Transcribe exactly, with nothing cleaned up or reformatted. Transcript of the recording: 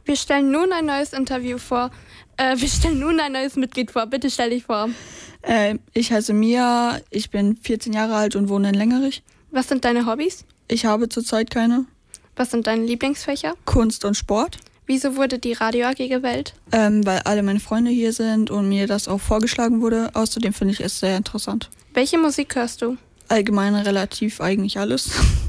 Wir stellen nun ein neues Interview vor. Äh, wir stellen nun ein neues Mitglied vor. Bitte stell dich vor. Äh, ich heiße Mia, ich bin vierzehn Jahre alt und wohne in Lengerich. Was sind deine Hobbys? Ich habe zurzeit keine. Was sind deine Lieblingsfächer? Kunst und Sport. Wieso wurde die Radio A G gewählt? Ähm, weil alle meine Freunde hier sind und mir das auch vorgeschlagen wurde. Außerdem finde ich es sehr interessant. Welche Musik hörst du? Allgemein relativ eigentlich alles.